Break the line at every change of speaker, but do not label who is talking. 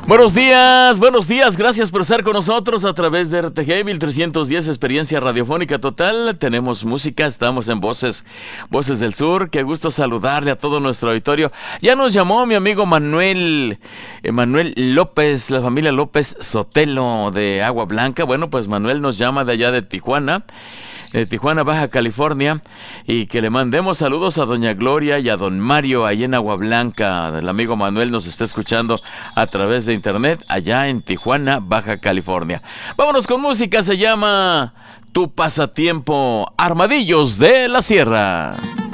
Buenos días, gracias por estar con nosotros a través de RTG 1310 Experiencia Radiofónica Total. Tenemos música, estamos en Voces del Sur. Qué gusto saludarle a todo nuestro auditorio. Ya nos llamó mi amigo Manuel López, la familia López Sotelo de Agua Blanca. Bueno, pues Manuel nos llama de allá de Tijuana, Baja California, y que le mandemos saludos a doña Gloria y a don Mario ahí en Agua Blanca. El amigo Manuel nos está escuchando a través de internet allá en Tijuana, Baja California. Vámonos con música, se llama Tu Pasatiempo, Armadillos de la Sierra.